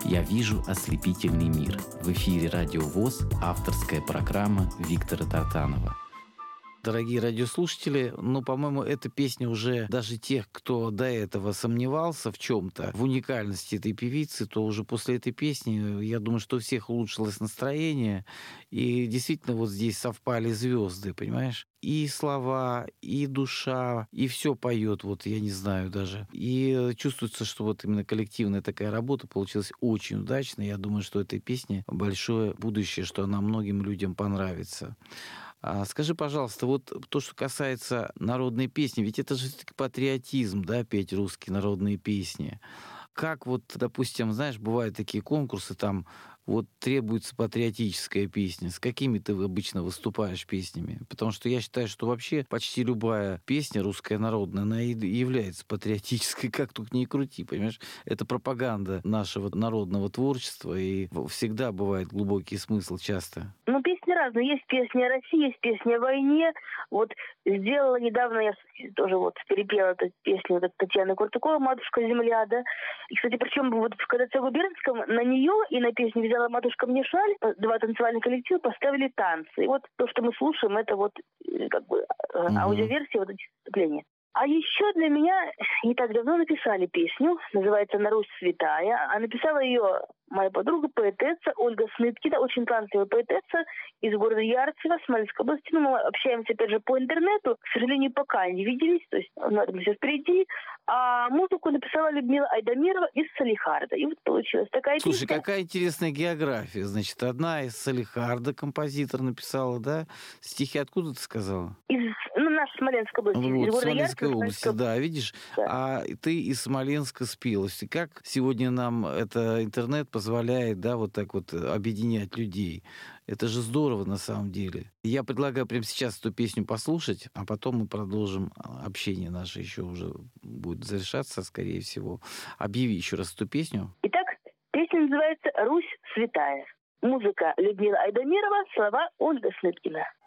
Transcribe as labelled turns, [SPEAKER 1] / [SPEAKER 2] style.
[SPEAKER 1] «Я вижу ослепительный мир». В эфире «Радио ВОС», авторская программа Виктора Тартанова. Дорогие радиослушатели, по-моему, эта песня уже даже тех, кто до этого сомневался в чем-то, в уникальности этой певицы, то уже после этой песни, я думаю, что у всех улучшилось настроение. И действительно вот здесь совпали звезды, понимаешь? И слова, и душа, и все поет, вот я не знаю даже. И чувствуется, что вот именно коллективная такая работа получилась очень удачной. Я думаю, что этой песне большое будущее, что она многим людям понравится. Скажи, пожалуйста, вот то, что касается народной песни, ведь это же все-таки патриотизм, да, петь русские народные песни. Как вот, допустим, знаешь, бывают такие конкурсы, там вот требуется патриотическая песня. С какими ты обычно выступаешь песнями? Потому что я считаю, что вообще почти любая песня русская народная, она и является патриотической, как тут ни крути, понимаешь? Это пропаганда нашего народного творчества, и всегда бывает глубокий смысл часто.
[SPEAKER 2] Песни разные. Есть песни о России, есть песни о войне. Вот сделала недавно, я тоже вот перепела эту песню вот от Татьяны Куртуковой «Матушка земля», да. И, кстати, причем вот в КДЦ-губернском на нее и на песню «Взяла матушка мне шаль» два танцевальных коллектива поставили танцы. И вот то, что мы слушаем, это вот как бы аудиоверсия вот этих выступлений. А еще для меня не так давно написали песню, называется «На Русь святая», а написала ее моя подруга, поэтесса Ольга Сныткина, очень талантливая поэтесса из города Ярцево, Смоленской области. Мы общаемся, опять же, по интернету. К сожалению, пока не виделись, то есть надо сейчас впереди. А музыку написала Людмила Айдамирова из Салихарда. И вот получилась такая песня.
[SPEAKER 1] Слушай, какая интересная география. Значит, одна из Салихарда, композитор, написала, да? Стихи откуда ты сказала?
[SPEAKER 2] Из нашей Смоленской области.
[SPEAKER 1] Вот,
[SPEAKER 2] из города
[SPEAKER 1] Смоленской
[SPEAKER 2] Ярцево,
[SPEAKER 1] области, да, видишь? Да. А ты из Смоленска спелась. И как сегодня нам это интернет позволяет, да, вот так вот объединять людей. Это же здорово на самом деле. Я предлагаю прямо сейчас эту песню послушать, а потом мы продолжим общение наше, еще уже будет завершаться, скорее всего. Объяви еще раз эту песню.
[SPEAKER 2] Итак, песня называется «Русь святая». Музыка Людмила Айдамирова, слова Ольга Сныткина.